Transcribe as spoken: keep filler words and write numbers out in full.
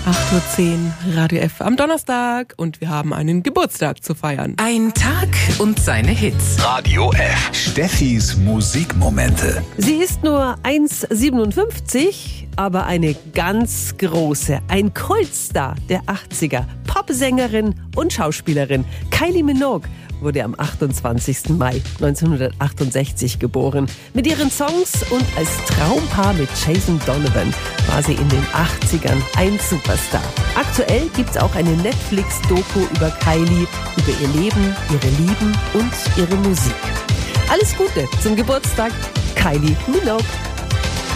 acht Uhr zehn, Radio F am Donnerstag und wir haben einen Geburtstag zu feiern. Ein Tag und seine Hits. Radio F. Steffis Musikmomente. Sie ist nur eins Komma siebenundfünfzig, aber eine ganz große, ein Kultstar der achtziger. Popsängerin und Schauspielerin Kylie Minogue wurde am achtundzwanzigsten Mai neunzehnhundertachtundsechzig geboren. Mit ihren Songs und als Traumpaar mit Jason Donovan war sie in den achtzigern ein Superstar. Aktuell gibt's auch eine Netflix-Doku über Kylie, über ihr Leben, ihre Lieben und ihre Musik. Alles Gute zum Geburtstag, Kylie Minogue.